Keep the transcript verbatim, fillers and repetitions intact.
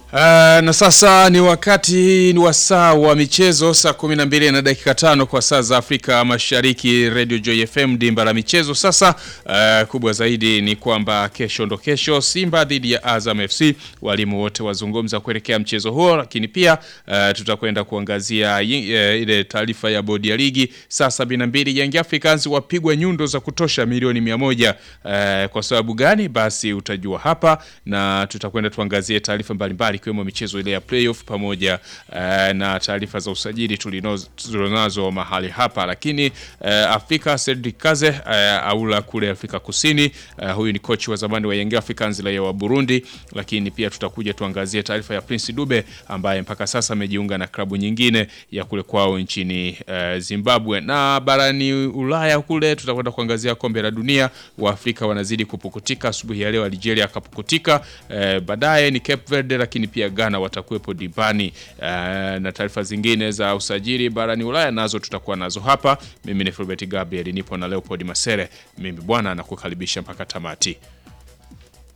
Uh, na sasa ni wakati ni wasaa wa michezo saa kumi na mbili na dakika tano kwa saa za Afrika Mashariki. Radio Joy F M dimba la michezo. Sasa uh, kubwa zaidi ni kwamba kesho ndo kesho Simba dhidi ya Azam F C, walimu wote wazungumza kuelekea mchezo huo, lakini pia uh, tutakwenda kuangazia uh, ile taarifa ya bodi ya ligi. Saa sabini na mbili Young Africans wapigwa nyundo za kutosha milioni mia moja. Uh, kwa sababu gani? Basi utajua hapa, na tutakwenda tuangazie taarifa mbalimbali ikiwemo michezo ile ya playoff pamoja uh, na taarifa za usajili tulinazo mahali hapa. Lakini uh, Afrika Cedric Kaze uh, aula kule Afrika Kusini, uh, huyu ni coach wa zamani wa Young Africans la wa Burundi. Lakini pia tutakuja tuangazie taarifa ya Prince Dube ambaye mpaka sasa amejiunga na klabu nyingine ya kule kwao nchini uh, Zimbabwe. Na barani Ulaya kule tutakwenda kuangazia kombe la dunia, wa Afrika wanazidi kupukutika. Asubuhi ya leo Algeria akapukutika, uh, baadaye ni Cape Verde, lakini pia Ghana watakuwepo dimbani. Uh, na taarifa zingine za usajili barani Ulaya nazo tutakuwa nazo hapa. Mimi ni Fulbert Gabriel, nipo na Leopold Masere. Mimi bwana nakukaribisha mpaka tamati.